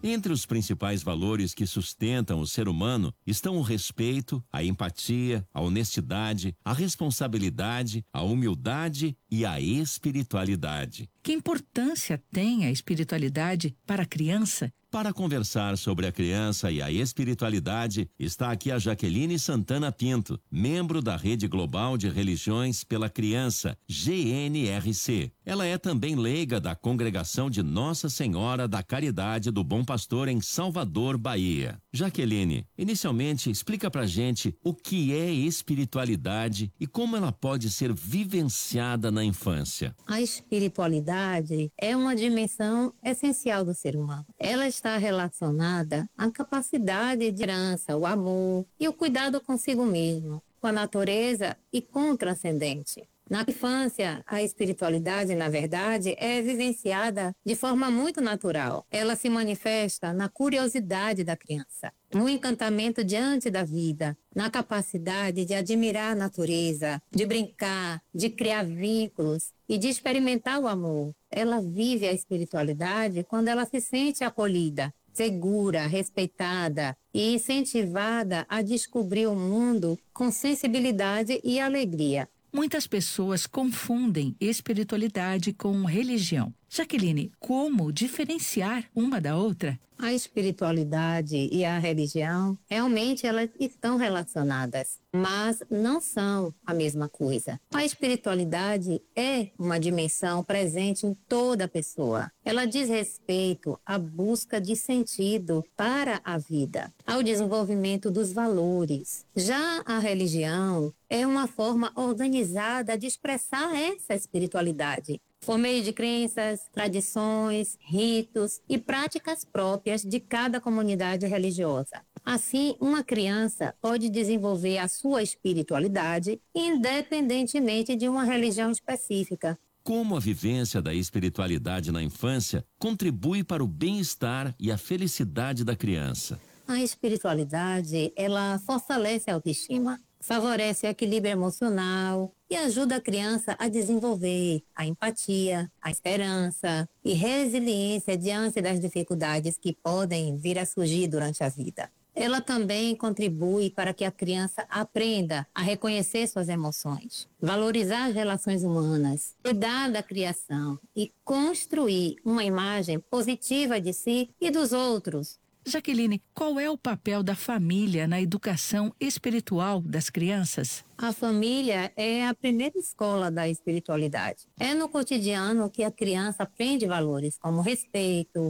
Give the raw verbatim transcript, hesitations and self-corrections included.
Entre os principais valores que sustentam o ser humano estão o respeito, a empatia, a honestidade, a responsabilidade, a humildade e a espiritualidade. Que importância tem a espiritualidade para a criança? Para conversar sobre a criança e a espiritualidade, está aqui a Jaqueline Santana Pinto, membro da Rede Global de Religiões pela Criança, G N R C. Ela é também leiga da Congregação de Nossa Senhora da Caridade do Bom Pastor em Salvador, Bahia. Jaqueline, inicialmente explica pra gente o que é espiritualidade e como ela pode ser vivenciada na infância. A espiritualidade é uma dimensão essencial do ser humano. Ela está relacionada à capacidade de herança, o amor e o cuidado consigo mesmo, com a natureza e com o transcendente. Na infância, a espiritualidade, na verdade, é vivenciada de forma muito natural. Ela se manifesta na curiosidade da criança, no encantamento diante da vida, na capacidade de admirar a natureza, de brincar, de criar vínculos e de experimentar o amor. Ela vive a espiritualidade quando ela se sente acolhida, segura, respeitada e incentivada a descobrir o mundo com sensibilidade e alegria. Muitas pessoas confundem espiritualidade com religião. Jaqueline, como diferenciar uma da outra? A espiritualidade e a religião, realmente elas estão relacionadas, mas não são a mesma coisa. A espiritualidade é uma dimensão presente em toda a pessoa. Ela diz respeito à busca de sentido para a vida, ao desenvolvimento dos valores. Já a religião é uma forma organizada de expressar essa espiritualidade, por meio de crenças, tradições, ritos e práticas próprias de cada comunidade religiosa. Assim, uma criança pode desenvolver a sua espiritualidade independentemente de uma religião específica. Como a vivência da espiritualidade na infância contribui para o bem-estar e a felicidade da criança? A espiritualidade, ela fortalece a autoestima, favorece o equilíbrio emocional e ajuda a criança a desenvolver a empatia, a esperança e resiliência diante das dificuldades que podem vir a surgir durante a vida. Ela também contribui para que a criança aprenda a reconhecer suas emoções, valorizar as relações humanas, cuidar da criação e construir uma imagem positiva de si e dos outros. Jaqueline, qual é o papel da família na educação espiritual das crianças? A família é a primeira escola da espiritualidade. É no cotidiano que a criança aprende valores como respeito,